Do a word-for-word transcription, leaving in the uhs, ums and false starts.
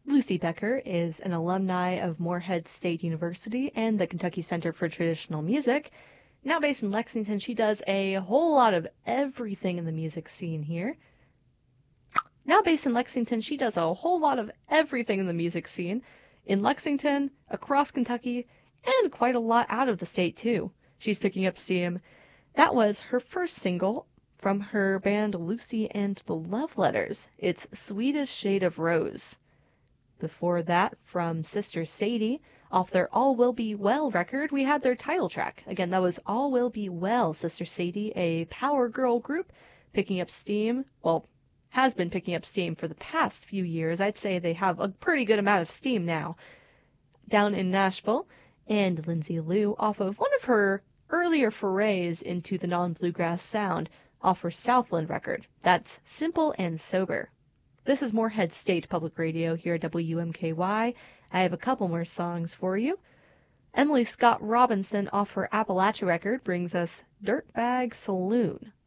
Lucy Becker is an alumni of Morehead State University and the Kentucky Center for Traditional Music. Now based in Lexington, she does a whole lot of everything in the music scene here. Now based in Lexington, she does a whole lot of everything in the music scene in Lexington, across Kentucky, and quite a lot out of the state, too. She's picking up steam. That was her first single from her band Lucy and the Love Letters. It's Sweetest Shade of Rose. Before that, from Sister Sadie, off their All Will Be Well record, we had their title track. Again, that was All Will Be Well, Sister Sadie, a power girl group picking up steam. Well, has been picking up steam for the past few years. I'd say they have a pretty good amount of steam now. Down in Nashville, and Lindsay Lou off of one of her earlier forays into the non-bluegrass sound off her Southland record. That's Simple and Sober. This is Morehead State Public Radio here at W M K Y. I have a couple more songs for you. Emily Scott Robinson off her Appalachia record brings us Dirtbag Saloon.